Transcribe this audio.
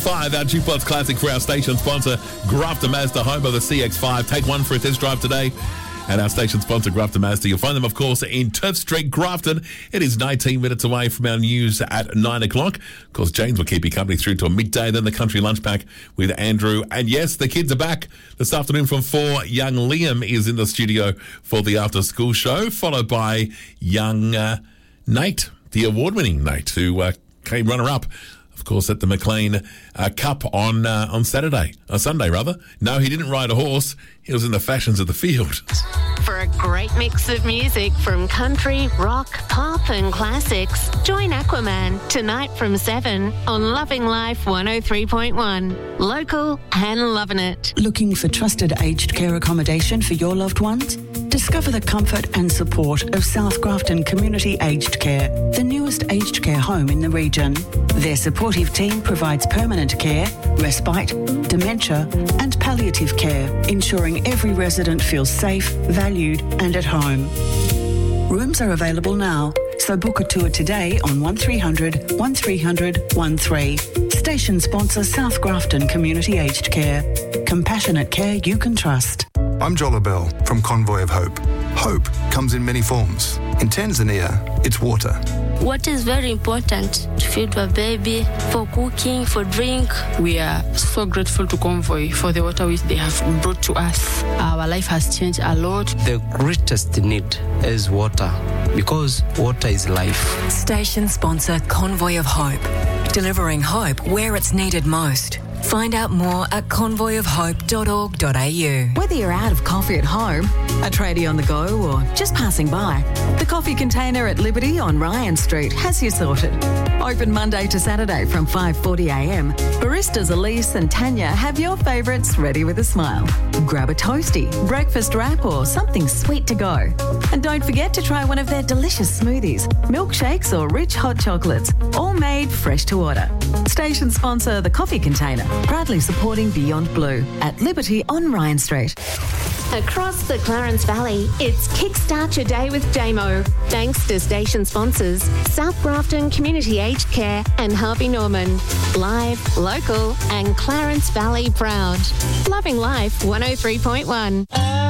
5, our Jukebox Classic for our station sponsor, Grafton Mazda, home of the CX-5. Take one for a test drive today. And our station sponsor, Grafton Mazda. You'll find them, of course, in Turf Street, Grafton. It is 19 minutes away from our news at 9 o'clock. Of course, James will keep you company through till midday. Then the country lunch pack with Andrew. And yes, the kids are back this afternoon from 4. Young Liam is in the studio for the after-school show, followed by young Nate, the award-winning Nate, who came runner-up, of course, at the McLean Cup on Sunday. No, he didn't ride a horse. He was in the fashions of the field. For a great mix of music from country, rock, pop and classics, join Aquaman tonight from 7 on Loving Life 103.1. Local and loving it. Looking for trusted aged care accommodation for your loved ones? Discover the comfort and support of South Grafton Community Aged Care, the newest aged care home in the region. Their supportive team provides permanent care, respite, dementia and palliative care, ensuring every resident feels safe, valued and at home. Rooms are available now, so book a tour today on 1300 1300 13. Station sponsor South Grafton Community Aged Care. Compassionate care you can trust. I'm Jola Bell from Convoy of Hope. Hope comes in many forms. In Tanzania, it's water. Water is very important to feed a baby, for cooking, for drink. We are so grateful to Convoy for the water which they have brought to us. Our life has changed a lot. The greatest need is water, because water is life. Station sponsor Convoy of Hope, delivering hope where it's needed most. Find out more at convoyofhope.org.au. Whether you're out of coffee at home, a tradie on the go, or just passing by, the coffee container at Liberty on Ryan Street has you sorted. Open Monday to Saturday from 5:40am. Baristas Elise and Tanya have your favourites ready with a smile. Grab a toasty, breakfast wrap or something sweet to go. And don't forget to try one of their delicious smoothies, milkshakes or rich hot chocolates, all made fresh to order. Station sponsor The Coffee Container, proudly supporting Beyond Blue at Liberty on Ryan Street. Across the Clarence Valley, it's Kickstart Your Day with Damo. Thanks to station sponsors South Grafton Community Aged Care and Harvey Norman. Live, local and Clarence Valley proud. Loving Life 103.1.